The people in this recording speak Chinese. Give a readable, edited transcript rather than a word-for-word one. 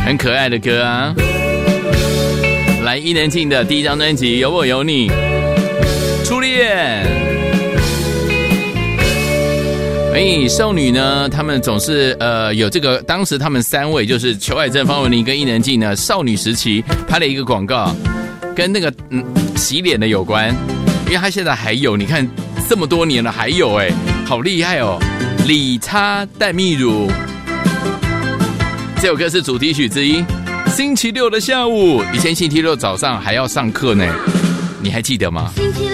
很可爱的歌啊。来，伊能静的第一张专辑《有我有你》，初恋。少女呢，她们总是有这个，当时她们3位就是裘海正、方文琳跟伊能静呢，少女时期拍了一个广告，跟那个洗脸的有关，因为她现在还有，你看这么多年了还有好厉害哦！理擦淡蜜乳，这首歌是主题曲之一。星期六的下午，以前星期六早上还要上课呢，你还记得吗？ 星期